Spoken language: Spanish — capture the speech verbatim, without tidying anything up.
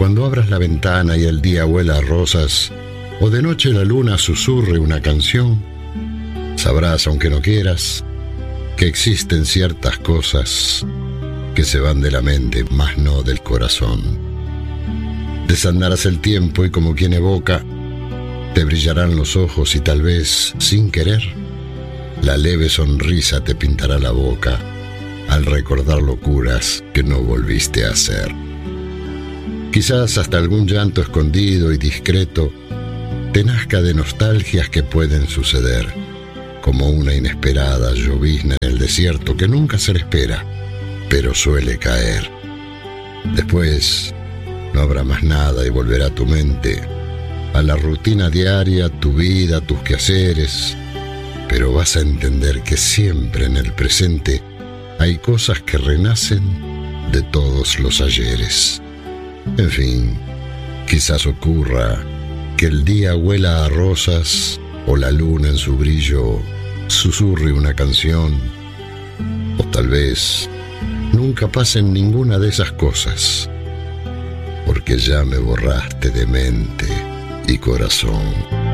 Cuando abras la ventana y el día huela a rosas, o de noche la luna susurre una canción, sabrás, aunque no quieras, que existen ciertas cosas que se van de la mente, mas no del corazón. Desandarás el tiempo y como quien evoca, te brillarán los ojos y tal vez, sin querer, la leve sonrisa te pintará la boca al recordar locuras que no volviste a hacer. Quizás hasta algún llanto escondido y discreto te nazca de nostalgias que pueden suceder, como una inesperada llovizna en el desierto que nunca se le espera, pero suele caer. Después no habrá más nada y volverá tu mente a la rutina diaria, tu vida, tus quehaceres, pero vas a entender que siempre en el presente hay cosas que renacen de todos los ayeres. En fin, quizás ocurra que el día huela a rosas o la luna en su brillo susurre una canción, o tal vez nunca pasen ninguna de esas cosas, porque ya me borraste de mente y corazón.